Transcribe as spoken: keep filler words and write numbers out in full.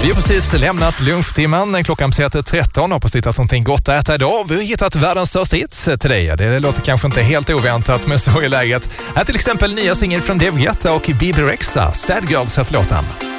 Vi har precis lämnat lunchtimman. Klockan passerar tretton och på hittat någonting gott att äta idag. Vi har hittat världens största hits till dig. Det låter kanske inte helt oväntat, men så är läget. Här till exempel nya singel från David Guetta och Bebe Rexha. Sad Girls heter låten.